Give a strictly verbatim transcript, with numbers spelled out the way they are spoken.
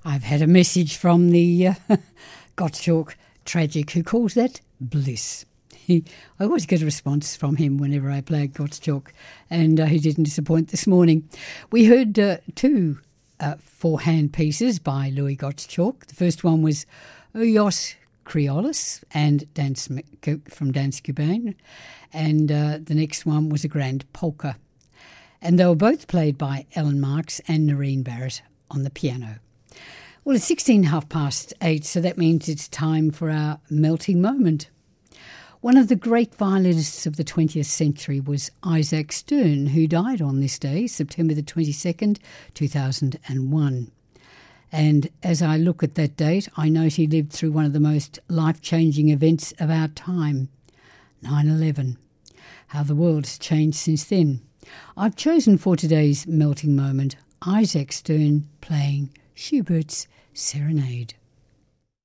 I've had a message from the uh, Gottschalk Tragic who calls that bliss. He, I always get a response from him whenever I play Gottschalk, and uh, he didn't disappoint this morning. We heard uh, two uh, four-hand pieces by Louis Gottschalk. The first one was Ojos Creolis and Dance from Dance Cubain, and uh, the next one was a grand polka. And they were both played by Ellen Marks and Noreen Barrett on the piano. Well, it's sixteen half past eight, so that means it's time for our melting moment. One of the great violinists of the twentieth century was Isaac Stern, who died on this day, September the twenty-second, two thousand one. And as I look at that date, I note he lived through one of the most life-changing events of our time, nine eleven. How the world has changed since then. I've chosen for today's melting moment Isaac Stern playing Schubert's Serenade.